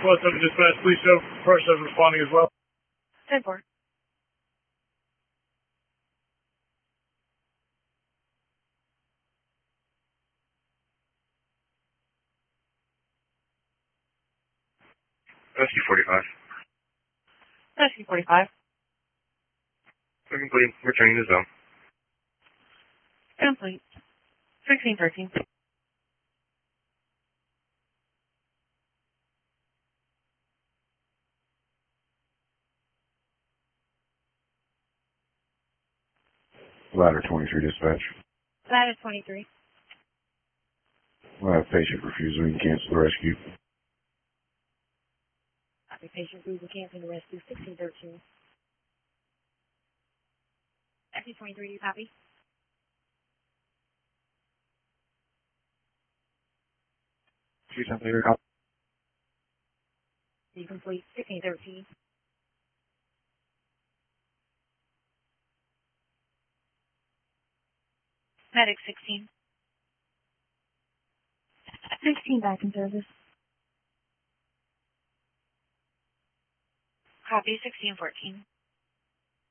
What's up, dispatch? Please show person responding as well. 10-4. Rescue 45. Rescue 45. Complete. Returning to zone. Complete. 1613. Ladder 23 dispatch. Ladder 23. We'll have patient refusal and cancel the rescue. Copy. Patient refusal, canceling the rescue. 1613. Rescue 23, do you copy? See something here? Copy. You complete. 1613. Medic 16. 16 back in service. Copy. 1614.